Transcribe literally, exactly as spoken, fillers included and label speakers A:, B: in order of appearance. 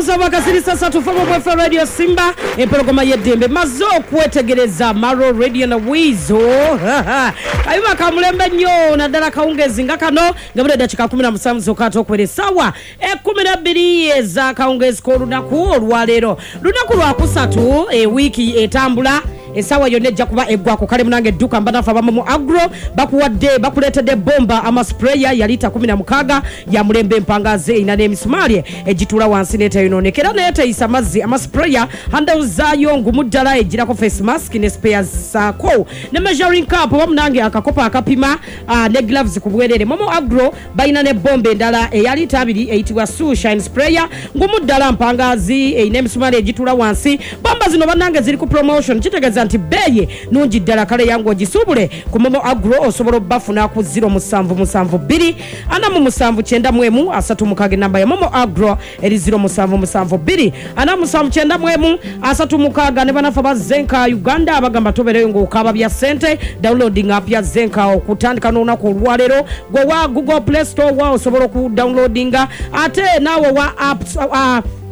A: kusaba kasirisa satu fomo kwa Radio Simba empologoma yedembe mazo kwetegereza Maro Radio na Wizo ayuma kamulembe nnyo naddala kawungezi nga kano ngabule dakika kumi na musanvu zokka okwere sawa e kumi na bbiri eza kawungezi ko lunaku olwaleero lunaku lwa kusatu e wiki etambula esawa yone jja kuba eggwako kale munange edduka mbanafa bamu mu agro bakuwadde bakuletedde bomba ama sprayer ya lita kumi na mukaaga ya mulembe mpangaze ina n'emisumaali egitula wansi n'etayononekera n'etayisa mazzi ama sprayer handauzayo ngumuddala egirako face mask ne spares saako ne measuring cup bamunange akakopa akapima uh, ne gloves ku bwerere momo agro bayina ne bomba endala eya lita abiri eyitibwa sunshine sprayer ngumuddala mpangazi ina emisumaali egitula wansi bomba zino banange ziri ku promotion kitegeza nti beye nungi ddala kale yangu ogisubule ku momo agro osobola bafuna ku zero musanvu musanvu bbiri ana mu musanvu kyenda mwemu asatu mukage namba ya momo agro eri zero musanvu musanvu bbiri ana musanvu kyenda mwemu asatu mukaga ne banafa ba Zenka Uganda abagamba tobereyo ng'okaba bya sente downloading app ya Zenka okutandika n'olunaku olwaleero gwe wa Google Play Store wa osobola ku downloadinga ate nawe wa apps uh,